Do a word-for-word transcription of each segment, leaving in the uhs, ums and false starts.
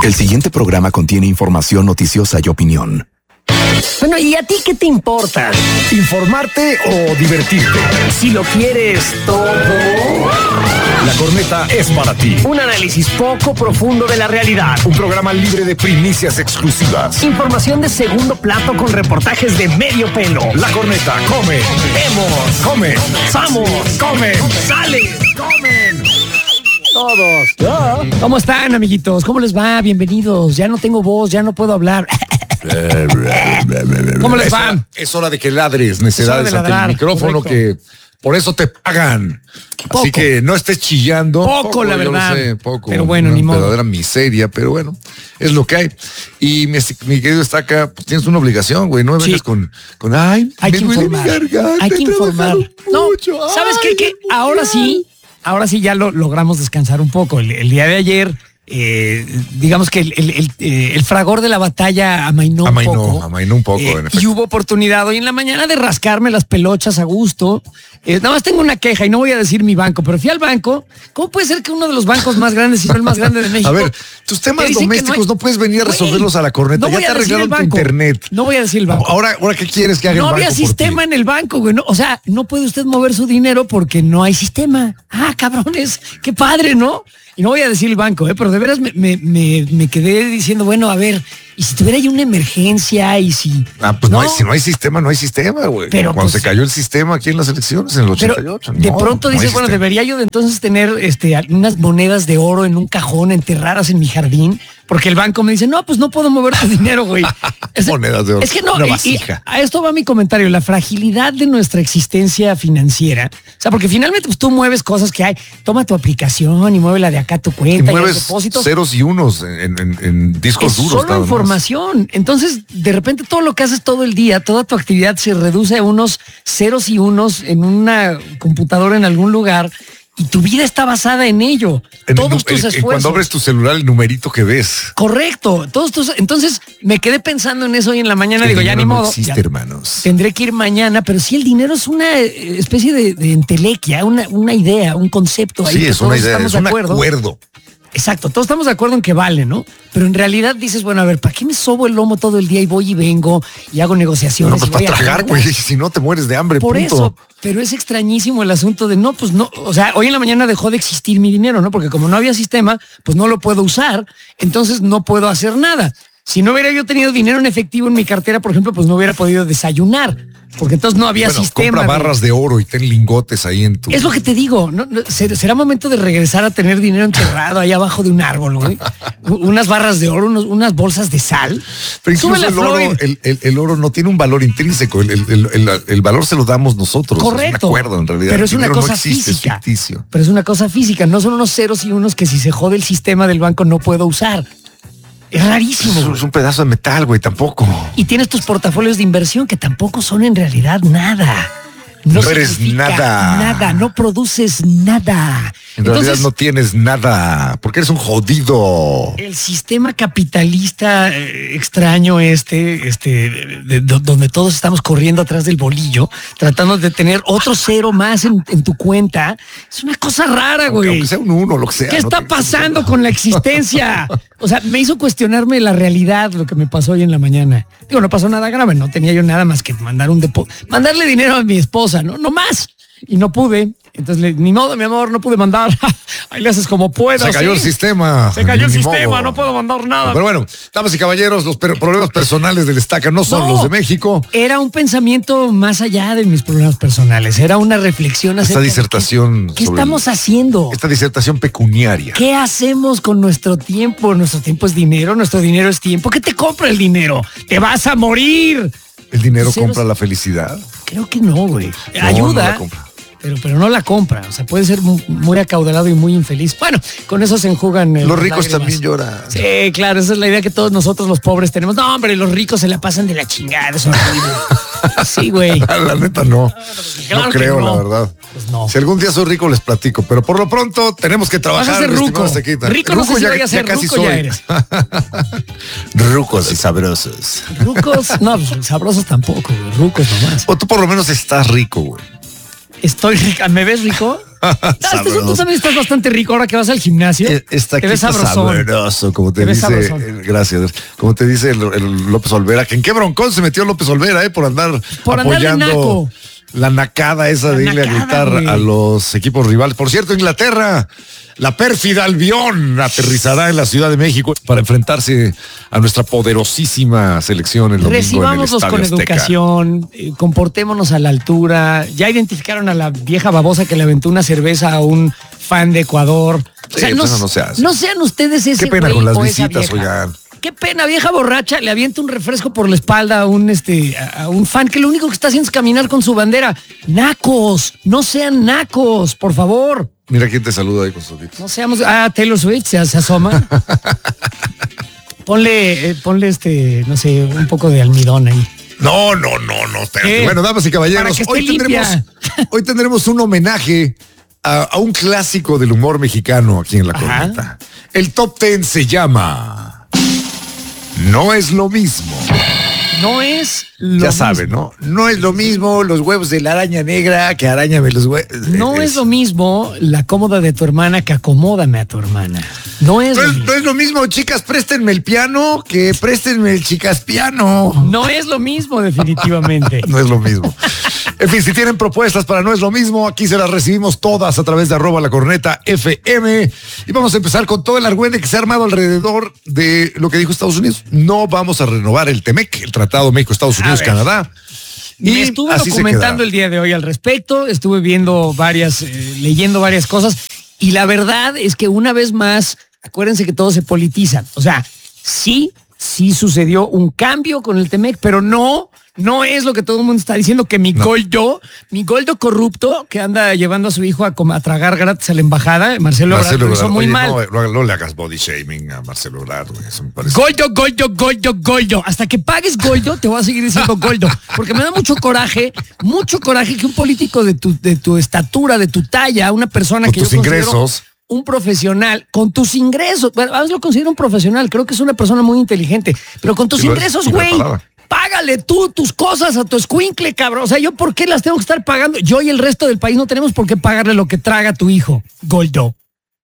El siguiente programa contiene información noticiosa y opinión. Bueno, ¿y a ti qué te importa? ¿Informarte o divertirte? Si lo quieres todo. La Corneta es para ti. Un análisis poco profundo de la realidad. Un programa libre de primicias exclusivas. Información de segundo plato con reportajes de medio pelo. La Corneta come. Vemos. Come. Vamos. Come. Sale. Comen. Todos. ¿Ya? ¿Cómo están, amiguitos? ¿Cómo les va? Bienvenidos. Ya no tengo voz, ya no puedo hablar. ¿Cómo les va? Es hora, es hora de que ladres, necedades ante el micrófono, correcto, que por eso te pagan. Poco. Así que no estés chillando. Poco, poco la yo verdad. Lo sé, poco. Pero bueno, una ni modo. verdadera miseria, pero bueno, es lo que hay. Y mi, mi querido Estaca, pues tienes una obligación, güey. No me vengas Sí. con, con, ay, Hay me que duele informar. mi garganta, Hay que he informar. trabajado No, mucho. ¿sabes Ay, qué? Que ahora sí, ahora sí ya lo logramos descansar un poco. El, el día de ayer, eh, digamos que el, el, el, eh, el fragor de la batalla amainó, Amainó, un poco. amainó un poco, Eh, en efecto. y hubo oportunidad hoy en la mañana de rascarme las pelochas a gusto. Eh, nada más tengo una queja y no voy a decir mi banco, pero fui al banco. ¿Cómo puede ser que uno de los bancos más grandes, si no el más grande de México? A ver, tus temas te dicen que domésticos no, hay- puedes venir a Güey, resolverlos a la Corneta. no Ya voy te a decir arreglaron el tu banco. internet. No voy a decir el banco. Ahora, ahora ¿qué quieres que haga No el banco había por ti? sistema en el banco, güey. No, o sea, no puede usted mover su dinero porque no hay sistema. Ah, cabrones, qué padre, ¿no? Y no voy a decir el banco, ¿eh? Pero de veras me, me, me, me quedé diciendo, bueno, a ver, y si tuviera yo una emergencia y si... Ah, pues no, hay, si no hay sistema, no hay sistema, güey. Pero, Cuando pues, se cayó el sistema aquí en las elecciones, en el Pero ochenta y ocho. de no, pronto no hay dices, bueno, sistema. debería yo de entonces tener este, unas monedas de oro en un cajón enterradas en mi jardín, porque el banco me dice, no, pues no puedo mover tu dinero, güey. Es, Monedas de oro, Es que no, una y- y vasija. a esto va mi comentario, la fragilidad de nuestra existencia financiera. O sea, porque finalmente pues, tú mueves cosas que hay. Toma tu aplicación y muévela de acá a tu Y cuenta y, los mueves depósitos. ceros y unos en, en- en discos Es duros. solo nada más. información. Entonces, de repente todo lo que haces todo el día, toda tu actividad se reduce a unos ceros y unos en una computadora en algún lugar y tu vida está basada en ello. En el Todos nu- tus en- en esfuerzos. Cuando abres tu celular, el numerito que ves. Correcto. Todos tus. Entonces, me quedé pensando en eso hoy en la mañana. El Digo, ya dinero ni no modo. existe, ya hermanos. tendré que ir mañana, pero sí el dinero es una eh, especie de, de entelequia, una, una idea, un concepto. ahí Sí, que es una todos idea, estamos es de un acuerdo. acuerdo. Exacto, todos estamos de acuerdo en que vale, ¿no? Pero en realidad dices, bueno, a ver, ¿para qué me sobo el lomo todo el día y voy y vengo y hago negociaciones? No, pues y voy para a tragar, tiendas? güey. Si no te mueres de hambre, Por punto. eso, pero es extrañísimo el asunto de no, pues no, o sea, hoy en la mañana dejó de existir mi dinero, ¿no? Porque como no había sistema, pues no lo puedo usar, entonces no puedo hacer nada. Si no hubiera yo tenido dinero en efectivo en mi cartera, por ejemplo, pues no hubiera podido desayunar, porque entonces no había Bueno, sistema. compra de- barras de oro y ten lingotes ahí en tu... Es lo que te digo, ¿no? No, ser- será momento de regresar a tener dinero enterrado ahí abajo de un árbol, güey. U- Unas barras de oro, unos- unas bolsas de sal. Pero incluso Súbele a el oro, Floyd. el, el- el oro no tiene un valor intrínseco. El, el- el- el- el valor se lo damos nosotros. Correcto. Es un acuerdo, en realidad. Pero es El una dinero cosa no existe, física. es ficticio. Pero es una cosa física, no son unos ceros y unos que si se jode el sistema del banco no puedo usar. Es rarísimo. Es, güey. es un pedazo de metal, güey, tampoco. Y tienes tus portafolios de inversión que tampoco son en realidad nada. No eres significa nada. Nada, no produces nada. En Entonces, realidad no tienes nada, porque eres un jodido. el sistema capitalista eh, extraño este, este, de- de- de- donde todos estamos corriendo atrás del bolillo, tratando de tener otro cero más en, en tu cuenta, es una cosa rara, Aunque, güey. aunque sea un uno, lo que sea. ¿Qué no está tiene pasando sentido. con la existencia? O sea, me hizo cuestionarme la realidad, lo que me pasó hoy en la mañana. Digo, no pasó nada grave, no tenía yo nada más que mandar un depósito, mandarle dinero a mi esposa, ¿no? No más. Y no pude. Entonces, le- ni modo, mi amor, no pude mandar. Ahí le haces como puedas. Se cayó el sistema. Se cayó el Ni sistema, modo. no puedo mandar nada. Pero bueno, damas y caballeros, los per- problemas personales del Estaca no son No. los de México. Era un pensamiento más allá de mis problemas personales. Era una reflexión Esta acerca de disertación. ¿Qué, qué sobre estamos el- haciendo? Esta disertación pecuniaria. ¿Qué hacemos con nuestro tiempo? Nuestro tiempo es dinero, nuestro dinero es tiempo. ¿Qué te compra el dinero? ¡Te vas a morir! ¿El dinero Ceros- compra la felicidad? Creo que no, güey. No, no Ayuda, la compra. pero, pero no la compra. O sea, puede ser mu- muy acaudalado y muy infeliz. Bueno, con eso se enjugan. eh, Los las ricos lágrimas. también lloran. Sí, claro, esa es la idea que todos nosotros los pobres tenemos. No, hombre, los ricos se la pasan de la chingada, es horrible. Sí, güey. La neta no. Claro no que creo, no. la verdad. Pues no. Si algún día soy rico, les platico. Pero por lo pronto tenemos que trabajar. Vas a ser mi ruco. estimado Estequita. Rico no sé si ya, vaya a ya ser, casi ruco soy. ya eres. Rucos y sabrosos. Rucos, no, pues, sabrosos tampoco, güey. Rucos nomás. O tú por lo menos estás rico, güey. Estoy rica. ¿Me ves rico? Este tú también estás bastante rico ahora que vas al gimnasio. Está aquí te ves sabrosón. sabroso, como te, te dice. Eh, gracias. Como te dice el, el López Olvera, que en qué broncón se metió López Olvera, eh, por andar por apoyando. Andar de naco. La nacada esa la de irle a gritar wey. a los equipos rivales. Por cierto, Inglaterra, la pérfida Albión aterrizará en la Ciudad de México para enfrentarse a nuestra poderosísima selección el domingo. Recibámonos en el con Azteca. Educación, eh, comportémonos a la altura. Ya identificaron a la vieja babosa que le aventó una cerveza a un fan de Ecuador. Sí, o sea, no, no, se hace. no sean ustedes ese Qué pena güey con las o esa visitas, vieja. oigan. Qué pena, vieja borracha, le avienta un refresco por la espalda a un este a un fan que lo único que está haciendo es caminar con su bandera. Nacos, no sean nacos, por favor. Mira quién te saluda ahí con su ojitos. No seamos. Ah, Taylor Swift se, se asoma. ponle, eh, ponle este, no sé, un poco de almidón ahí. No, no, no, no. ¿Qué? Bueno, damas y caballeros, hoy tendremos, hoy tendremos un homenaje a, a un clásico del humor mexicano aquí en La Corneta. El top ten se llama No es lo mismo. No es lo Ya saben, ¿no? No es lo mismo los huevos de la araña negra que arañame los huevos. No es, es lo mismo la cómoda de tu hermana que acomódame a tu hermana. No es, no, lo es, mismo. no es lo mismo, chicas, préstenme el piano que préstenme el chicas piano. No es lo mismo, definitivamente. No es lo mismo. En fin, si tienen propuestas para No es lo mismo, aquí se las recibimos todas a través de arroba la corneta F M. Y vamos a empezar con todo el argüende que se ha armado alrededor de lo que dijo Estados Unidos. No vamos a renovar el TEMEC, el Tratado México-Estados Unidos-Canadá. Y me estuve documentando el día de hoy al respecto, estuve viendo varias, eh, leyendo varias cosas. Y la verdad es que una vez más, acuérdense que todo se politiza. O sea, sí, sí sucedió un cambio con el TEMEC, pero no... No es lo que todo el mundo está diciendo, que mi no. Goldo, mi Goldo corrupto, que anda llevando a su hijo a, a tragar gratis a la embajada, Marcelo Ebrard, lo hizo muy Oye, mal. No, no, no le hagas body shaming a Marcelo Ebrard, güey. Eso me parece. Goldo, Goldo, Goldo, Goldo. Hasta que pagues Goldo, te voy a seguir diciendo Goldo. Porque me da mucho coraje, mucho coraje que un político de tu, de tu estatura, de tu talla, una persona Con que tus yo ingresos. Un profesional, con tus ingresos, bueno, a veces lo considero un profesional, creo que es una persona muy inteligente, pero con tus sí, ingresos, güey. Págale tú tus cosas a tu escuincle, cabrón. O sea, ¿yo por qué las tengo que estar pagando? Yo y el resto del país no tenemos por qué pagarle lo que traga tu hijo, Goldo.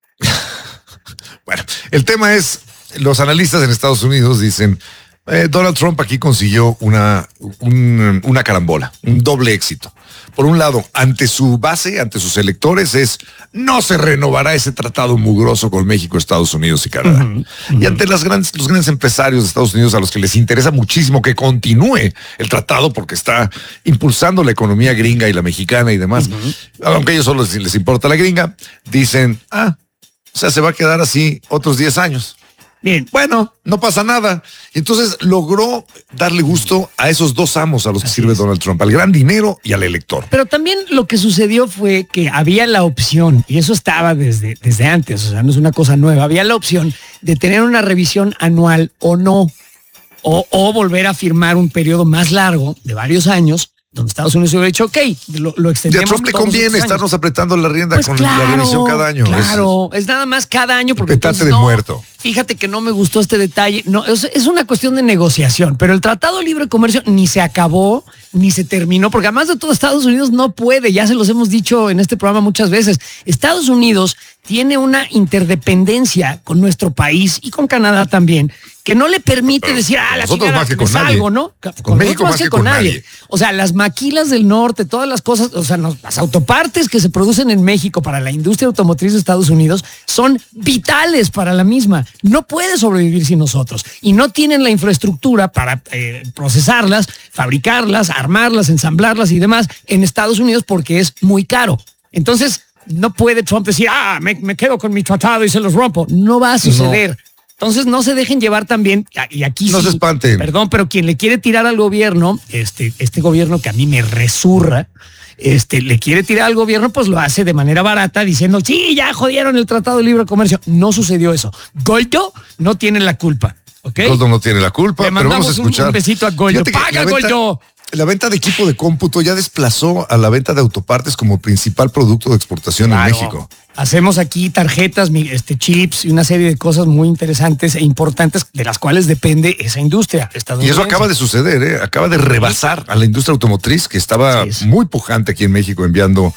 Bueno, el tema es, los analistas en Estados Unidos dicen, eh, Donald Trump aquí consiguió una, un, una carambola, un doble éxito. Por un lado, ante su base, ante sus electores, es no se renovará ese tratado mugroso con México, Estados Unidos y Canadá. Uh-huh, uh-huh. Y ante las grandes, los grandes empresarios de Estados Unidos a los que les interesa muchísimo que continúe el tratado porque está impulsando la economía gringa y la mexicana y demás, uh-huh. aunque a ellos solo les, les importa la gringa, dicen, ah, o sea, se va a quedar así otros diez años. Bien. Bueno, no pasa nada. Entonces logró darle gusto a esos dos amos a los que Así sirve es. Donald Trump, al gran dinero y al elector. Pero también lo que sucedió fue que había la opción, y eso estaba desde, desde antes, o sea, no es una cosa nueva, había la opción de tener una revisión anual o no, o, o volver a firmar un periodo más largo de varios años, donde Estados Unidos hubiera dicho, ok, lo, lo extendemos. Y a Trump le conviene estarnos apretando la rienda pues con claro, la revisión cada año. Claro, es, es nada más cada año porque petate de no, muerto. Fíjate que no me gustó este detalle. No, es, es una cuestión de negociación, pero el Tratado de Libre Comercio ni se acabó, ni se terminó, porque además de todo Estados Unidos no puede, ya se los hemos dicho en este programa muchas veces, Estados Unidos tiene una interdependencia con nuestro país y con Canadá también, que no le permite pero decir, ah, la nosotros chingada, más que con salgo, nadie. ¿no? Con, con México más que, que con, con nadie. nadie. O sea, las maquilas del norte, todas las cosas, o sea, no, las autopartes que se producen en México para la industria automotriz de Estados Unidos son vitales para la misma. No puede sobrevivir sin nosotros. Y no tienen la infraestructura para eh, procesarlas, fabricarlas, armarlas, ensamblarlas y demás en Estados Unidos porque es muy caro. Entonces, no puede Trump decir, ah, me, me quedo con mi tratado y se los rompo. No va a suceder. No. Entonces no se dejen llevar también, y aquí no sí, se espanten. Perdón, pero quien le quiere tirar al gobierno, este, este gobierno que a mí me resurra, este, le quiere tirar al gobierno, pues lo hace de manera barata, diciendo, sí, ya jodieron el Tratado de Libre Comercio. No sucedió eso. Goldo no tiene la culpa. ¿Okay? Goldo no tiene la culpa, le pero vamos a escuchar. Un besito a Goldo. ¡Paga, Goldo! La venta de equipo de cómputo ya desplazó a la venta de autopartes como principal producto de exportación claro. en México. Hacemos aquí tarjetas, este, chips y una serie de cosas muy interesantes e importantes de las cuales depende esa industria estadounidense. Y eso acaba de suceder, ¿eh? Acaba de rebasar a la industria automotriz que estaba sí, sí. muy pujante aquí en México enviando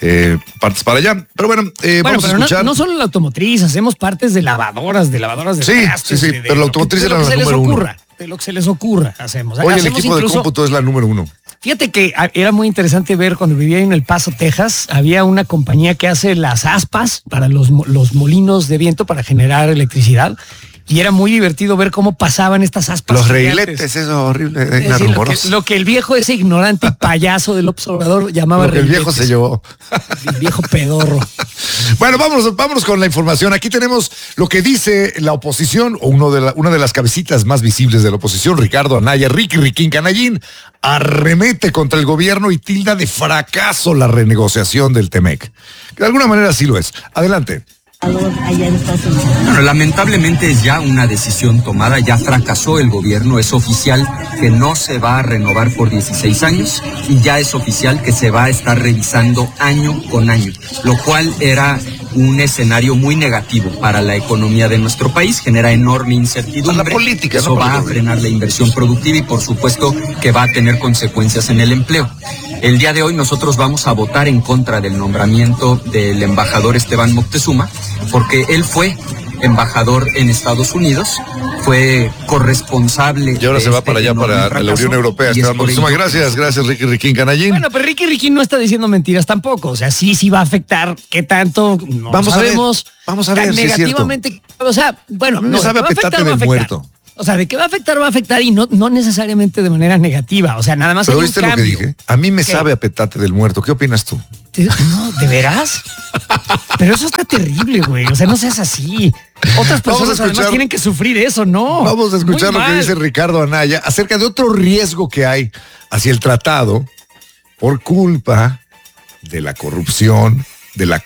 eh, partes para allá. Pero bueno, eh, bueno vamos pero a escuchar. No, no solo la automotriz, hacemos partes de lavadoras, de lavadoras de Sí, trastes, sí, sí, de, de pero la automotriz que, de era lo que la se les número uno. ocurra, de lo que se les ocurra, hacemos. Oye, el hacemos equipo incluso, de cómputo es la número uno. Fíjate que era muy interesante ver cuando vivía en El Paso, Texas, había una compañía que hace las aspas para los, los molinos de viento para generar electricidad. Y era muy divertido ver cómo pasaban estas aspas. Los gigantes. reiletes, eso horrible. Es decir, lo, que, lo que el viejo, ese ignorante y payaso del observador llamaba Lo que el reiletes. viejo se llevó. El viejo pedorro. Bueno, vámonos, vámonos con la información. Aquí tenemos lo que dice la oposición, o uno de la, una de las cabecitas más visibles de la oposición, Ricardo Anaya, Ricky Riquín Canallín, arremete contra el gobierno y tilda de fracaso la renegociación del Temec. Que de alguna manera sí lo es. Adelante. Allá en Estados Unidos. Bueno, lamentablemente es ya una decisión tomada, ya fracasó el gobierno, es oficial que no se va a renovar por dieciséis años y ya es oficial que se va a estar revisando año con año, lo cual era un escenario muy negativo para la economía de nuestro país, genera enorme incertidumbre. Para la política, Eso no va para a frenar la inversión productiva y por supuesto que va a tener consecuencias en el empleo. El día de hoy nosotros vamos a votar en contra del nombramiento del embajador Esteban Moctezuma, porque él fue embajador en Estados Unidos, fue corresponsable. Y ahora se va este para allá, para fracaso, la Unión Europea. Esteban Moctezuma, gracias, gracias Ricky Riquín Canallín. Bueno, pero Ricky Riquín no está diciendo mentiras tampoco. O sea, sí, sí va a afectar. ¿Qué tanto? No vamos sabemos. A ver, vamos a ver tan si negativamente. es cierto. O sea, bueno, A mí me no, sabe a va petate afectar, va a de afectar. muerto. O sea, de que va a afectar, va a afectar y no, no necesariamente de manera negativa. O sea, nada más Pero hay un ¿viste lo que cambio. dije? A mí me ¿Qué? sabe a petate del muerto. ¿Qué opinas tú? No, ¿de veras? Pero eso está terrible, güey. O sea, no seas así. Otras Vamos a personas además escuchar- tienen que sufrir eso, ¿no? Vamos a escuchar Muy lo que mal. dice Ricardo Anaya acerca de otro riesgo que hay hacia el tratado por culpa de la corrupción, de la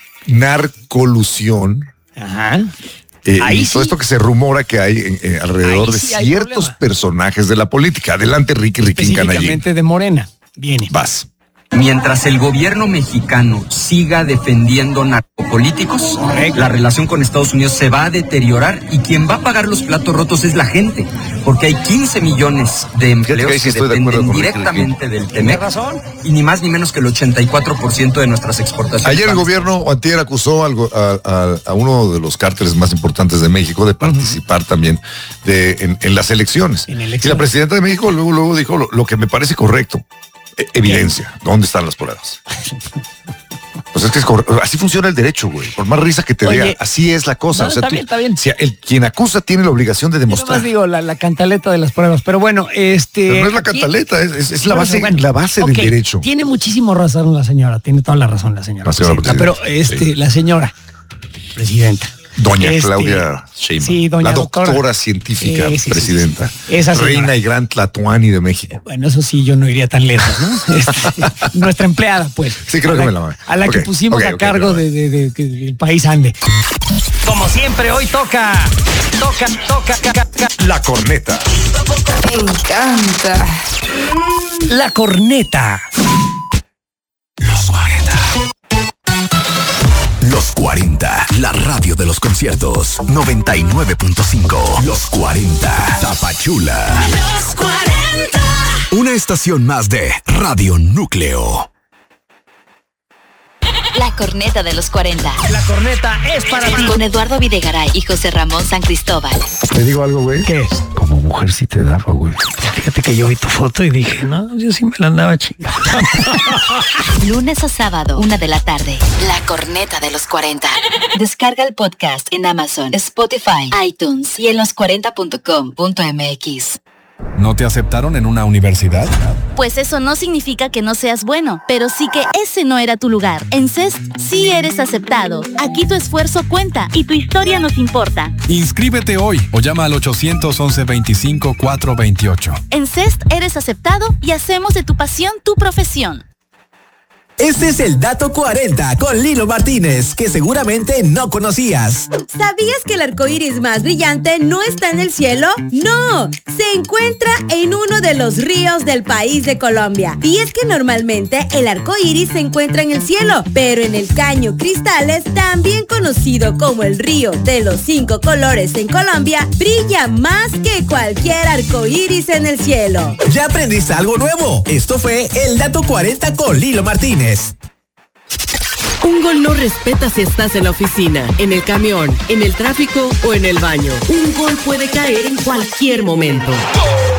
narcolusión. Ajá. Eh, Ahí y todo sí. esto que se rumora que hay en- en alrededor Ahí de sí hay ciertos problema. personajes de la política. Adelante, Ricky Riquín Canallín. Específicamente de Morena. Viene. Vas. Mientras el gobierno mexicano siga defendiendo narcopolíticos, Correcto. la relación con Estados Unidos se va a deteriorar y quien va a pagar los platos rotos es la gente, porque hay quince millones de empleos ahí sí que estoy de acuerdo dependen con Ricky directamente del Tienes Temec razón. y ni más ni menos que el ochenta y cuatro por ciento de nuestras exportaciones. Ayer el van a gobierno o antier acusó algo- a, a- a uno de los cárteles más importantes de México de participar también de, en, en las elecciones. En Y elecciones. la presidenta de México luego, luego dijo lo, lo que me parece correcto. E- evidencia. ¿Dónde están las pruebas? Pues es que es corre- así funciona el derecho, güey. Por más risa que te Oye, dé, así es la cosa. no, O sea, está tú- bien, está bien. Si el, quien acusa tiene la obligación de Yo demostrar. nomás digo la, la cantaleta de las pruebas, pero bueno, este. Pero no es la aquí- cantaleta, es, es- es la Bueno, base, bueno, la base ok, del derecho. Tiene muchísimo razón la señora, tiene toda la razón la señora. La señora presidenta, pero presidenta, este, sí. la señora presidenta. Doña Este, Claudia Sheinbaum, sí, doña la doctora, doctora. científica, Sí, sí, sí, presidenta, sí, sí. Esa señora. reina y gran Tlatuani de México. Bueno, eso sí, yo no iría tan lejos, ¿no? Este, nuestra empleada, pues. Sí, creo a que la, me la va. A la que Ok, pusimos ok, a ok, cargo ok. de, de- de que el país ande. Como siempre, hoy toca, toca, toca, ca- ca- ca- La corneta. Me encanta. la corneta. Los cuarenta, la radio de los conciertos. noventa y nueve punto cinco. Los cuarenta. Tapachula. Los cuarenta. Una estación más de Radio Núcleo. La corneta de los cuarenta. La corneta es para ti. Con Eduardo Videgaray y José Ramón San Cristóbal. Te digo algo, güey. ¿Qué? Como mujer sí te daba, güey. Fíjate que yo vi tu foto y dije, no, yo sí me la andaba chingando. Lunes a sábado, una de la tarde. La corneta de los cuarenta. Descarga el podcast en Amazon, Spotify, iTunes y en los cuarenta punto com punto m x. ¿No te aceptaron en una universidad? Pues eso no significa que no seas bueno, pero sí que ese no era tu lugar. En C E S T sí eres aceptado. Aquí tu esfuerzo cuenta y tu historia nos importa. Inscríbete hoy o llama al ochocientos once veinticinco cuatrocientos veintiocho. En C E S T eres aceptado y hacemos de tu pasión tu profesión. Este es el Dato cuarenta con Lilo Martínez, que seguramente no conocías. ¿Sabías que el arco iris más brillante no está en el cielo? ¡No! Se encuentra en uno de los ríos del país de Colombia. Y es que normalmente el arco iris se encuentra en el cielo, pero en el Caño Cristales, también conocido como el río de los cinco colores en Colombia, brilla más que cualquier arco iris en el cielo. Ya aprendiste algo nuevo. Esto fue el Dato cuarenta con Lilo Martínez. Un gol no respeta si estás en la oficina, en el camión, en el tráfico o en el baño. Un gol puede caer en cualquier momento.